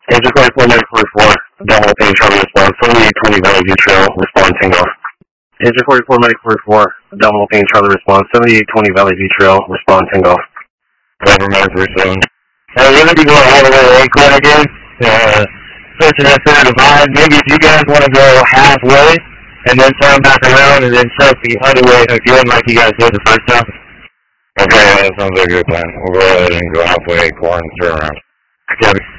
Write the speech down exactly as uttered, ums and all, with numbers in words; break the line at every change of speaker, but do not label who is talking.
Agent forty-four, Medic forty-four, Delta Payne Charlie response, seventy-eight twenty Valley View Trail, respond Tango. Agent forty-four, Medic forty-four, Delta Payne Charlie response, seventy-eight twenty Valley View Trail, respond Tango.
Driver Medic forty-seven. Hey, we're going to be going all the way to Acorn again, uh, searching that center divide. Maybe if you guys want to go halfway, and then turn back around, and then check the other way again like you guys did the first time. Okay, that sounds like a good plan. We'll go ahead and go halfway, Acorn, turn around. Okay.